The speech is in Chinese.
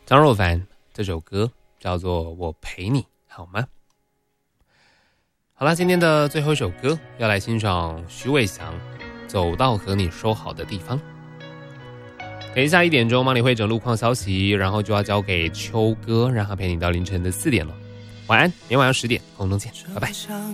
张若凡这首歌叫做《我陪你》，好吗？好啦，今天的最后一首歌要来欣赏徐伟翔《走到和你说好的地方》。等一下1点钟帮你会诊路况消息，然后就要交给秋哥，让他陪你到凌晨的4点了。晚安，明天晚上10点空中见，拜拜。